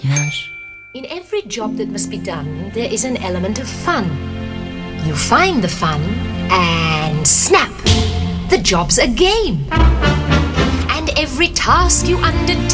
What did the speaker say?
Yes. In every job that must be done, there is an element of fun. You find the fun, and snap! The job's a game. And every task you undertake